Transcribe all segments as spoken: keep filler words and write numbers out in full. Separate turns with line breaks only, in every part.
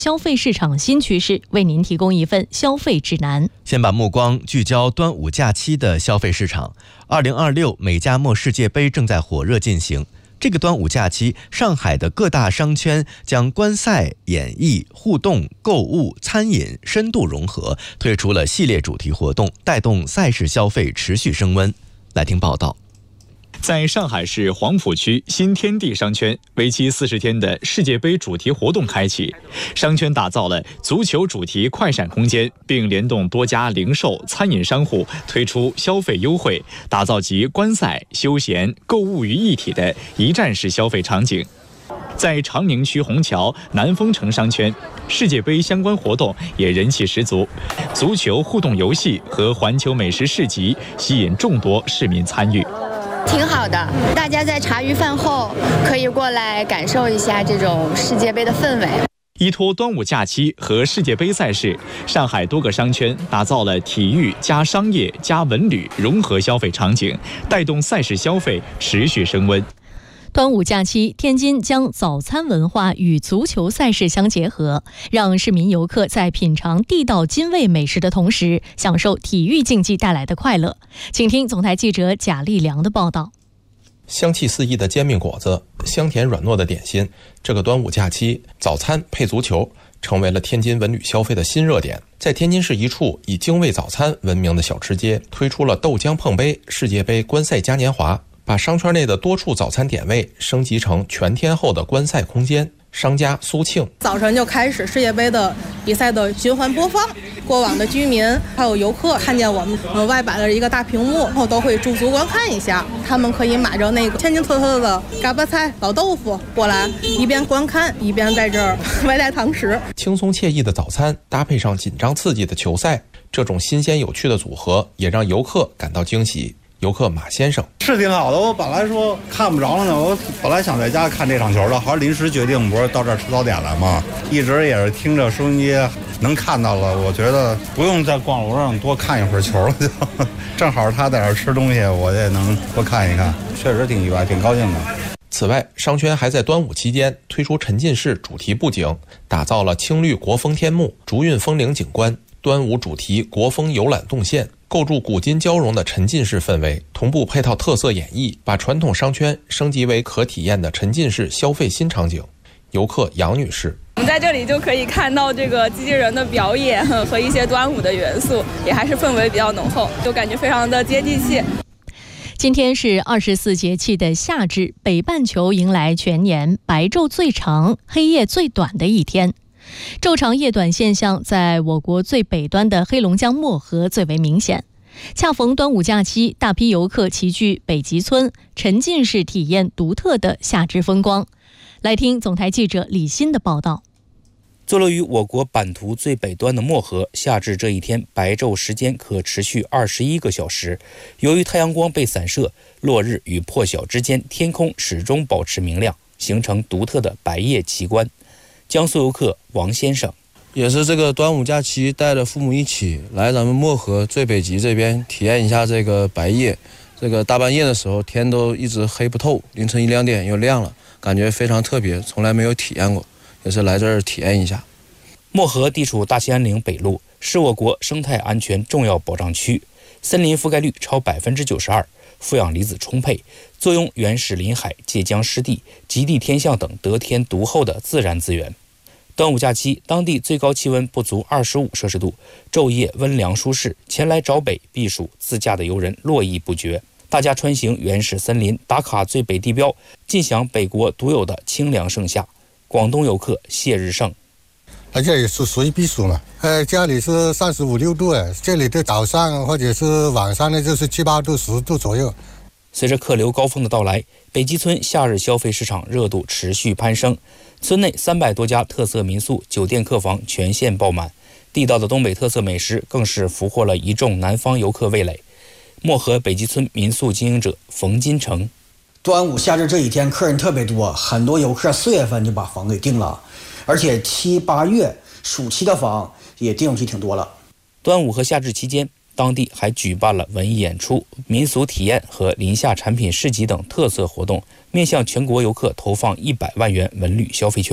消费市场新趋势，为您提供一份消费指南。
先把目光聚焦端午假期的消费市场。二零二六美加墨世界杯正在火热进行。这个端午假期，上海的各大商圈将观赛、演艺、互动、购物、餐饮深度融合，推出了系列主题活动，带动赛事消费持续升温。来听报道。
在上海市黄浦区新天地商圈，为期四十天的世界杯主题活动开启。商圈打造了足球主题快闪空间，并联动多家零售、餐饮商户推出消费优惠，打造集观赛、休闲、购物于一体的一站式消费场景。在长宁区虹桥南丰城商圈，世界杯相关活动也人气十足，足球互动游戏和环球美食市集吸引众多市民参与。
挺好的，大家在茶余饭后可以过来感受一下这种世界杯的氛围。
依托端午假期和世界杯赛事，上海多个商圈打造了体育加商业加文旅融合消费场景，带动赛事消费持续升温。
端午假期，天津将早餐文化与足球赛事相结合，让市民游客在品尝地道津味美食的同时，享受体育竞技带来的快乐。请听总台记者贾立良的报道。
香气四溢的煎饼果子，香甜软糯的点心，这个端午假期，早餐配足球成为了天津文旅消费的新热点。在天津市一处以精卫早餐闻名的小吃街，推出了豆浆碰杯世界杯观赛嘉年华，把商圈内的多处早餐点位升级成全天候的观赛空间。商家苏庆：
早晨就开始世界杯的比赛的循环播放，过往的居民还有游客看见我们呃外摆的一个大屏幕后，都会驻足观看一下。他们可以买着那个天津特色的嘎巴菜、老豆腐过来，一边观看一边在这儿外带堂食。
轻松惬意的早餐搭配上紧张刺激的球赛，这种新鲜有趣的组合也让游客感到惊喜。游客马先生：
是挺好的，我本来说看不着了呢，我本来想在家看这场球的，好像临时决定不是到这儿吃早点来嘛，一直也是听着收音机能看到了，我觉得不用在逛楼上多看一会儿球了，就正好他在这儿吃东西，我也能多看一看，确实挺意外，挺高兴的。
此外，商圈还在端午期间推出沉浸式主题布景，打造了青绿国风天幕、竹韵风铃景观、端午主题国风游览动线，构筑古今交融的沉浸式氛围，同步配套特色演绎，把传统商圈升级为可体验的沉浸式消费新场景。游客杨女士：
我们在这里就可以看到这个机器人的表演和一些端午的元素，也还是氛围比较浓厚，就感觉非常的接地气。
今天是二十四节气的夏至，北半球迎来全年白昼最长、黑夜最短的一天。昼长夜短现象在我国最北端的黑龙江漠河最为明显。恰逢端午假期，大批游客齐聚北极村，沉浸式体验独特的夏至风光。来听总台记者李欣的报道。
坐落于我国版图最北端的漠河，夏至这一天白昼时间可持续二十一个小时。由于太阳光被散射，落日与破晓之间天空始终保持明亮，形成独特的白夜奇观。江苏游客王先生：
也是这个端午假期，带着父母一起来咱们漠河最北极这边体验一下这个白夜。这个大半夜的时候，天都一直黑不透，凌晨一两点又亮了，感觉非常特别，从来没有体验过，也是来这儿体验一下。
漠河地处大兴安岭北麓，是我国生态安全重要保障区，森林覆盖率超百分之九十二，负氧离子充沛，作用原始林海、界江湿地、极地天象等得天独厚的自然资源。端午假期，当地最高气温不足二十五摄氏度，昼夜温凉舒适，前来找北避暑自驾的游人络绎不绝。大家穿行原始森林，打卡最北地标，尽享北国独有的清凉盛夏。广东游客谢日胜：
而且也是属于避暑嘛，呃，家里是三十五六度，哎，这里的早上或者是晚上呢，就是七八度、十度左右。
随着客流高峰的到来，北极村夏日消费市场热度持续攀升，村内三百多家特色民宿、酒店客房全线爆满，地道的东北特色美食更是俘获了一众南方游客味蕾。漠河北极村民宿经营者冯金成：
端午夏至这一天客人特别多，很多游客四月份就把房给订了，而且七八月暑期的房也订去挺多了。
端午和夏至期间，当地还举办了文艺演出、民俗体验和林夏产品市集等特色活动，面向全国游客投放一百万元文旅消费券，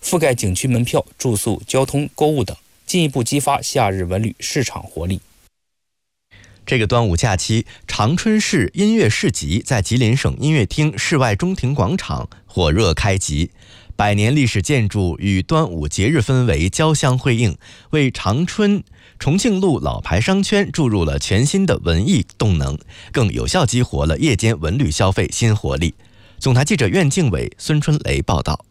覆盖景区门票、住宿、交通、购物等，进一步激发夏日文旅市场活力。
这个端午假期，长春市音乐市集在吉林省音乐厅室外中庭广场火热开集，百年历史建筑与端午节日氛围交相辉映，为长春重庆路老牌商圈注入了全新的文艺动能，更有效激活了夜间文旅消费新活力。总台记者苑敬伟、孙春雷报道。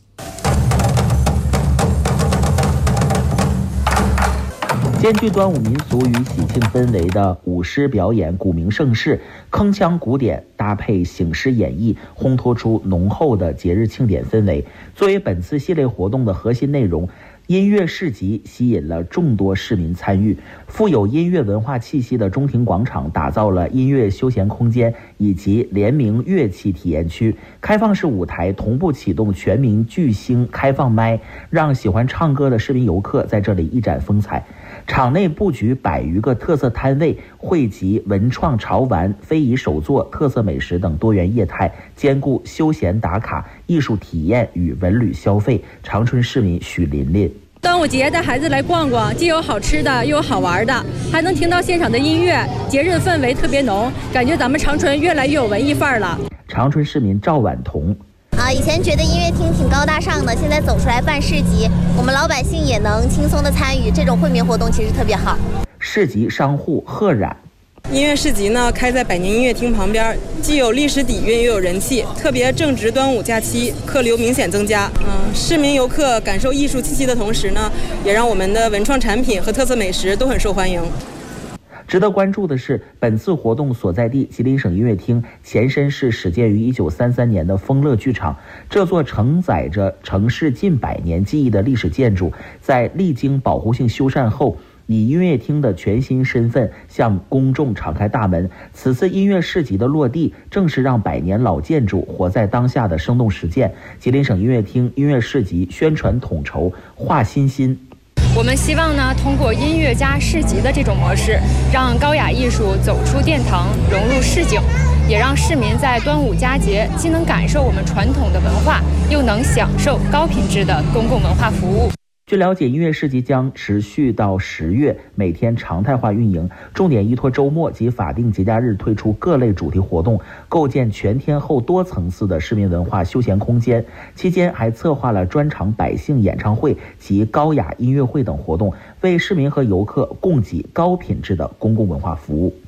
兼具端午民俗与喜庆氛围的舞狮表演古名盛世，铿锵古典搭配醒狮演绎，烘托出浓厚的节日庆典氛围。作为本次系列活动的核心内容，音乐市集吸引了众多市民参与。富有音乐文化气息的中庭广场打造了音乐休闲空间以及联名乐器体验区，开放式舞台同步启动全民巨星开放麦，让喜欢唱歌的市民游客在这里一展风采。场内布局百余个特色摊位，汇集文创潮玩、非遗手作、特色美食等多元业态，兼顾休闲打卡、艺术体验与文旅消费。长春市民许琳琳：
端午节带孩子来逛逛，既有好吃的，又有好玩的，还能听到现场的音乐，节日氛围特别浓，感觉咱们长春越来越有文艺范儿了。
长春市民赵婉彤：
啊，以前觉得音乐厅挺高大上的，现在走出来办市集，我们老百姓也能轻松的参与，这种惠民活动其实特别好。
市集商户贺冉：
音乐市集呢开在百年音乐厅旁边，既有历史底蕴又有人气，特别正值端午假期，客流明显增加。嗯，市民游客感受艺术气息的同时呢，也让我们的文创产品和特色美食都很受欢迎。
值得关注的是，本次活动所在地吉林省音乐厅前身是始建于一九三三年的丰乐剧场，这座承载着城市近百年记忆的历史建筑，在历经保护性修缮后，以音乐厅的全新身份向公众敞开大门。此次音乐市集的落地，正是让百年老建筑活在当下的生动实践。吉林省音乐厅音乐市集宣传统筹华欣欣：
我们希望呢，通过音乐加市集的这种模式，让高雅艺术走出殿堂，融入市井，也让市民在端午佳节既能感受我们传统的文化，又能享受高品质的公共文化服务。
据了解，音乐市集将持续到十月，每天常态化运营，重点依托周末及法定节假日推出各类主题活动，构建全天候多层次的市民文化休闲空间。期间还策划了专场百姓演唱会及高雅音乐会等活动，为市民和游客供给高品质的公共文化服务。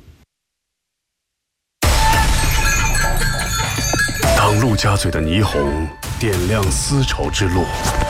当陆家嘴的霓虹点亮丝绸之路，